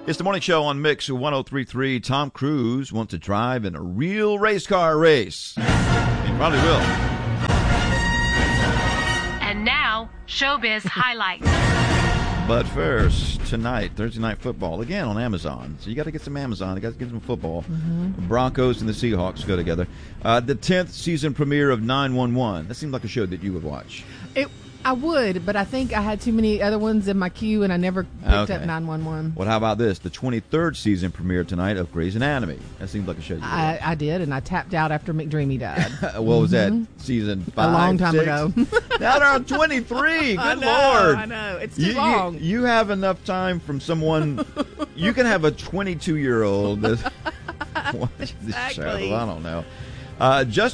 It's the morning show on Mix 1033. Tom Cruise wants to drive in a real race car race. He probably will. And now, Showbiz Highlights. But first, tonight, Thursday Night Football, again on Amazon. So you got to get some Amazon. You got to get some football. Mm-hmm. Broncos and the Seahawks go together. The 10th season premiere of 911. That seemed like a show that you would watch. I would, but I think I had too many other ones in my queue, and I never picked up 911. Well, how about this? The 23rd season premiere tonight of Grey's Anatomy. That seems like a show you would watch. I did, and I tapped out after McDreamy died. What was that? Season 5? A long time ago. Now they're on 23. Good Lord. I know. It's too long. You have enough time from someone. You can have a 22-year-old watch this show. I don't know. Just